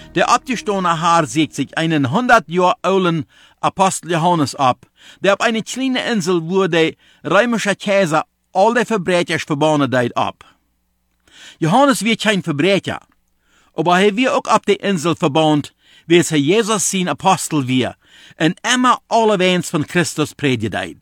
Der abgestohlene Haar sägt sich einen 100 Jahre alten Apostel Johannes ab, der auf eine kleine Insel, wo der römische Kaiser alle Verbrecher verbannen deed, ab. Johannes wird kein Verbrecher, aber er wird auch auf der Insel verbannt, wie es Jesus sein Apostel wir, und immer alle Wens von Christus predigt.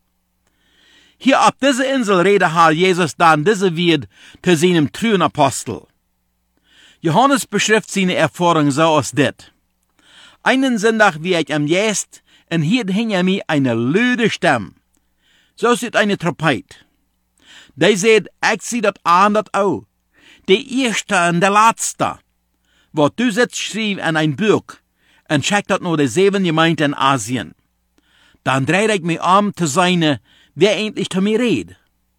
Hier auf dieser Insel redet Herr Jesus dann diese Wort zu seinem treuen Apostel. Johannes beschreibt seine Erfahrung so als dit. Einen Sonntag wie ich am Jest, und hier hinter mir eine laute Stimme. So sieht eine Trompet. Die sagt, ich sehe das an, das auch. Die erste und der letzte. Wo du sitzt, schrieb in ein Buch, und checkt das nur die 7 Gemeinden in Asien. Dann dreht ich mich zu seine, wer endlich zu mir redet.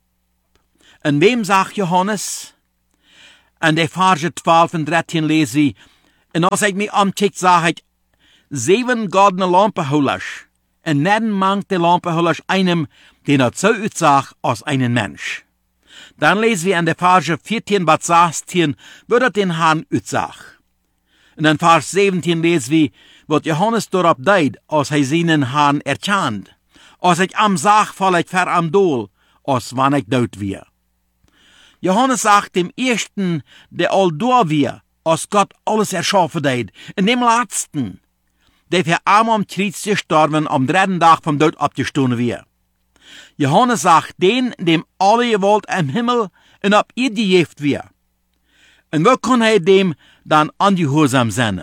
Und wem sagt Johannes? Und der Verse 12 und 13 lese ich, und als ich mich umkickt, sage ich, 7 goldene Lampenholders, und neben mangt der Lampenholders einem, den er so aussah als einen Mensch. Dann lesen wir in der Verse 14 bis 16, wo er den Herrn aussah. Und in Vers 17 lesen wir, was Johannes darauf deed, als er seinen Herrn erkannt. Als ich am sag, fall ich ver am Dol, als wann ich dood wir. Johannes sagt dem ersten, der all da wir, als Gott alles erschaffen deed, in dem letzten, der für einmal am Kreuz gestorben, am 3. Tag vom Tod abgestoßen wir. Johannes sagt den, dem alle Gewalt im Himmel und auf ihr gegeben wir. Und wo kann er dem dann angehorsam sein?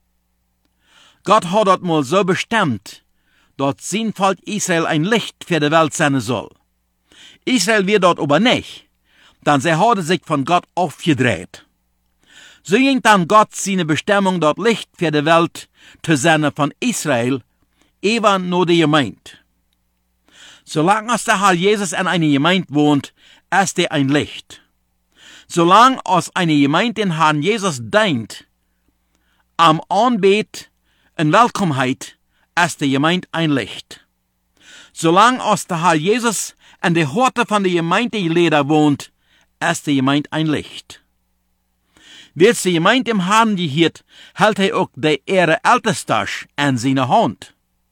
Gott hat das mal so bestimmt, dass sein Volk Israel ein Licht für die Welt sein soll. Israel wird dort aber nicht, denn sie hat sich von Gott aufgedreht. So ging dann Gott seine Bestimmung, dort Licht für die Welt zu sein von Israel, eben nur die Gemeinde. Solange als der Herr Jesus in einer Gemeinde wohnt, ist er ein Licht. Solange als eine Gemeinde den Herrn Jesus dient, am Anbet und Willkommenheit, ist die Gemeinde ein Licht. Solange als der Herr Jesus an der Horte von der Gemeindeleder wohnt, ist die Gemeinde ein Licht. Wird die Gemeinde im Herrn gehört, hält er auch die Ehre Ältesters an seine Hand.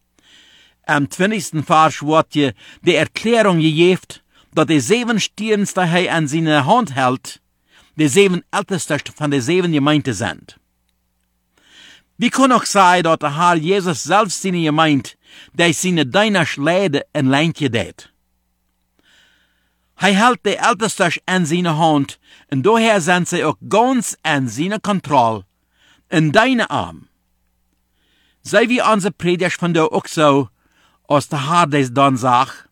Am 20. Vers wird je die Erklärung gegeben, dass die 7 Stirns, die er an seine Hand hält, die 7 Ältesten von den 7 Gemeinden sind. Wie kann auch sein, dass der Herr Jesus selbst seine Gemeinde, der seine Diener Schläde in Leintje deed? Er hält die Ältesten an seine Hand, und daher sind sie auch ganz an seine Kontrolle, in deine Arm. Sei wie unsere Predigt von der auch so, als der Herr das dann sagt,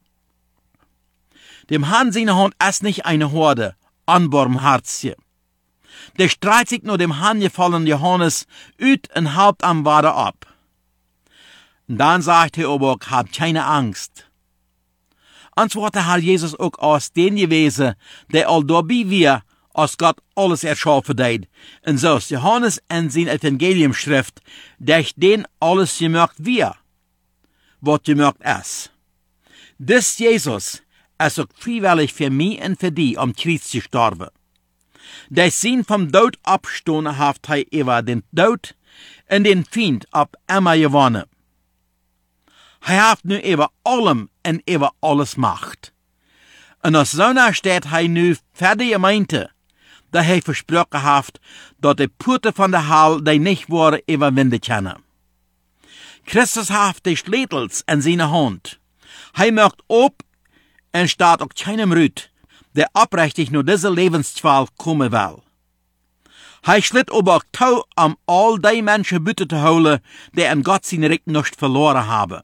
dem Herrn seine Hand ist nicht eine Horde, Anbarmherzige. Der streit sich nur dem Herrn gefallen Johannes üt und Haupt am Wader ab. Und dann sagt er aber auch, habt keine Angst. Ans wird der Herr Jesus auch aus den gewesen, der all dabei wir, als Gott alles erschaffen deed. Und so ist Johannes in sein Evangeliumschrift, der den alles gemerkt wir, was gemerkt ist. Das Jesus ist auch freiwillig für mich und für die am Kreuz gestorben. Der Sinn vom Tod abstoßen hat er über den Tod und den Feind ab immer gewonnen. Er hat nu über allem und über alles Macht. Und aus so einer steht er nu für die Gemeinde, da er versprochen hat, dass die Pforte von der Hölle die nicht waren überwinden können. Christus hat die Schlätels in seiner Hand. Er macht ob und steht auch keinem Rüt, der abrechtig nur diese Lebensqual kommen will. Er schlitt aber auch tau, all die Menschen Bütte zu holen, die an Gott sein Recht nicht verloren haben.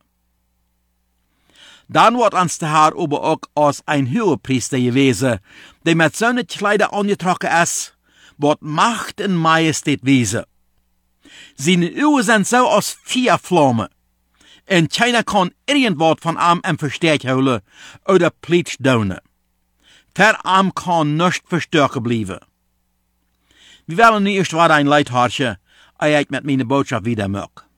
Dann wird uns der Herr aber auch als ein Hohepriester gewesen, der mit seinen Kleider angetroffen ist, wird Macht und Majestät wiesen. Seine Augen sind so als Feuerflammen, und keiner kann irgendwas von ihm im Versteck holen oder Plitsch daunen. Für ihm kann nichts verstärken bleiben. Wir wollen nu erst wieder ein Leid harschen, ehe ich mit meiner Botschaft wieder mag.